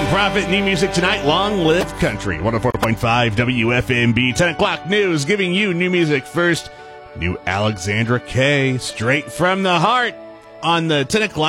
Prophet, new music tonight. Long live country. 104.5 WFMB. 10 o'clock news, giving you new music first. New Alexandra Kay, straight from the heart on the 10 o'clock.